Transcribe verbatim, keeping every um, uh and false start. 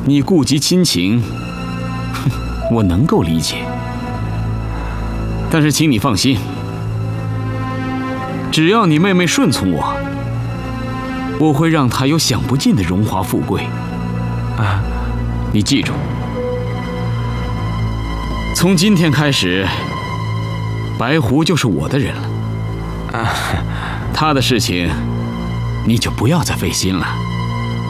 你顾及亲情，我能够理解。但是请你放心，只要你妹妹顺从我，我会让她有享不尽的荣华富贵。啊，你记住，从今天开始，白狐就是我的人了。啊，他的事情，你就不要再费心了。